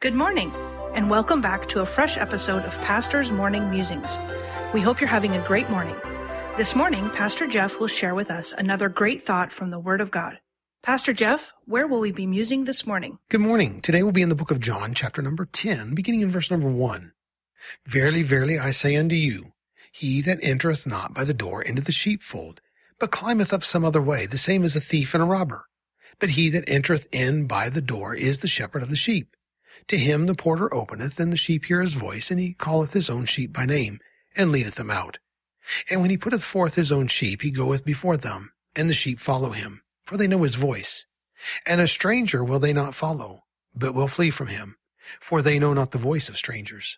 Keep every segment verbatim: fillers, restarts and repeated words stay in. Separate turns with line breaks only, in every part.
Good morning, and welcome back to a fresh episode of Pastor's Morning Musings. We hope you're having a great morning. This morning, Pastor Jeff will share with us another great thought from the Word of God. Pastor Jeff, where will we be musing this morning?
Good morning. Today we'll be in the book of John, chapter number ten, beginning in verse number one. Verily, verily, I say unto you, he that entereth not by the door into the sheepfold, but climbeth up some other way, the same is a thief and a robber. But he that entereth in by the door is the shepherd of the sheep. To him the porter openeth, and the sheep hear his voice, and he calleth his own sheep by name, and leadeth them out. And when he putteth forth his own sheep, he goeth before them, and the sheep follow him, for they know his voice. And a stranger will they not follow, but will flee from him, for they know not the voice of strangers.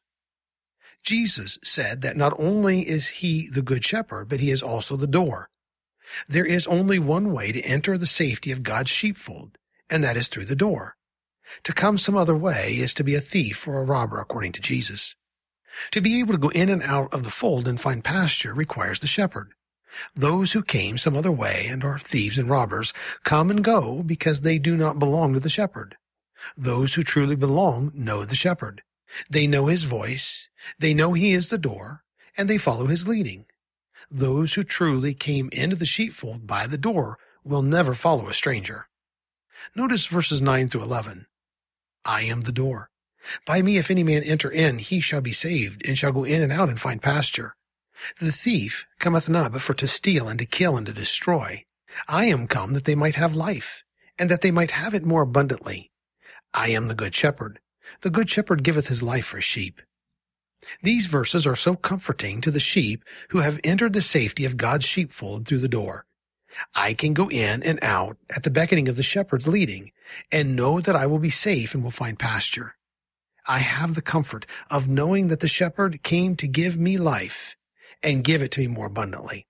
Jesus said that not only is he the good shepherd, but he is also the door. There is only one way to enter the safety of God's sheepfold, and that is through the door. To come some other way is to be a thief or a robber, according to Jesus. To be able to go in and out of the fold and find pasture requires the shepherd. Those who came some other way and are thieves and robbers come and go because they do not belong to the shepherd. Those who truly belong know the shepherd. They know his voice, they know he is the door, and they follow his leading. Those who truly came into the sheepfold by the door will never follow a stranger. Notice verses nine through eleven. I am the door. By me if any man enter in, he shall be saved, and shall go in and out and find pasture. The thief cometh not but for to steal, and to kill, and to destroy. I am come that they might have life, and that they might have it more abundantly. I am the good shepherd. The good shepherd giveth his life for sheep. These verses are so comforting to the sheep who have entered the safety of God's sheepfold through the door. I can go in and out at the beckoning of the shepherd's leading, and know that I will be safe and will find pasture. I have the comfort of knowing that the shepherd came to give me life, and give it to me more abundantly.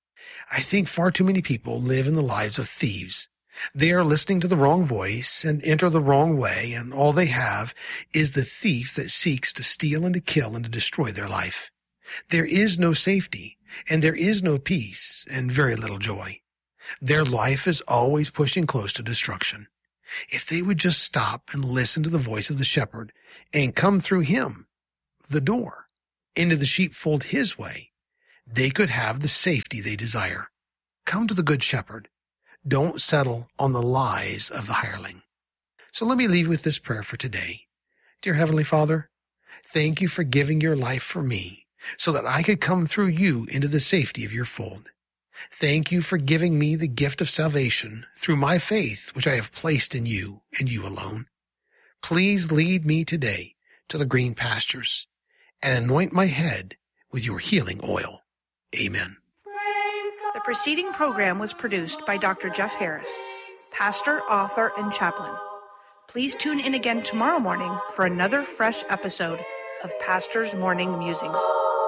I think far too many people live in the lives of thieves. They are listening to the wrong voice and enter the wrong way, and all they have is the thief that seeks to steal and to kill and to destroy their life. There is no safety, and there is no peace, and very little joy. Their life is always pushing close to destruction. If they would just stop and listen to the voice of the shepherd and come through him, the door, into the sheepfold his way, they could have the safety they desire. Come to the good shepherd. Don't settle on the lies of the hireling. So let me leave with this prayer for today. Dear Heavenly Father, thank you for giving your life for me so that I could come through you into the safety of your fold. Thank you for giving me the gift of salvation through my faith, which I have placed in you and you alone. Please lead me today to the green pastures and anoint my head with your healing oil. Amen.
The preceding program was produced by Doctor Jeff Harris, pastor, author, and chaplain. Please tune in again tomorrow morning for another fresh episode of Pastor's Morning Musings.